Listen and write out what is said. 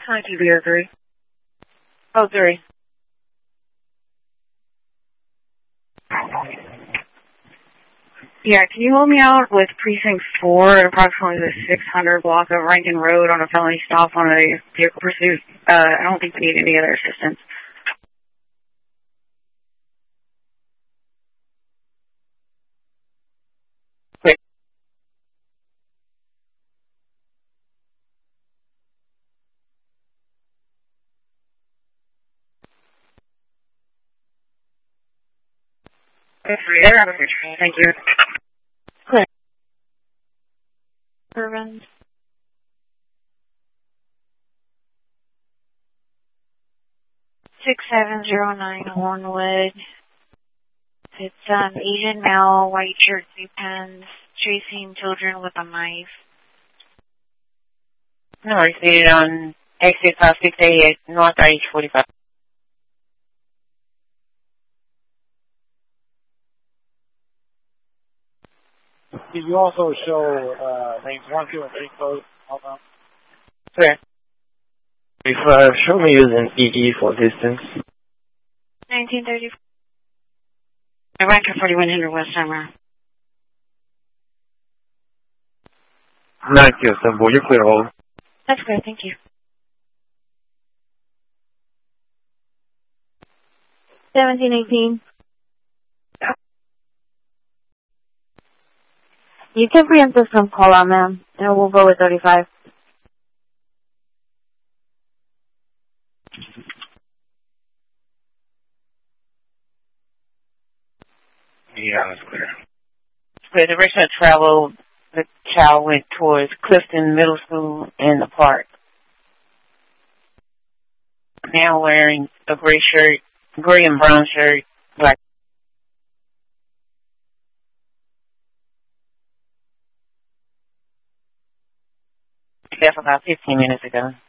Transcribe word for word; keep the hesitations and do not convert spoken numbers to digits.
Hi, T B O three. Oh, three. Yeah, can you hold me out with Precinct four at approximately the six hundred block of Rankin Road on a felony stop on a vehicle pursuit? Uh, I don't think we need any other assistance. Wait. That's right there. Thank you. Clear. Urban. six seven zero nine Hornwood. It's um Asian male, white shirt, blue pants, chasing children with a knife. No, I see it on exit five six eight North I H forty-five. Did you also show uh, lanes one, two, and three closed? Hold on. Clear. If uh, show me using E E for distance. nineteen thirty. Rankin forty-one hundred West Summer. nine Q Istanbul, you clear hold. That's clear, thank you. seventeen eighteen. You can preempt this from call out, ma'am, and we'll go with thirty-five. Yeah, that's clear. For the direction of travel, the child went towards Clifton Middle School and the park. Now wearing a gray shirt, gray and brown shirt, black. Left about fifteen minutes ago.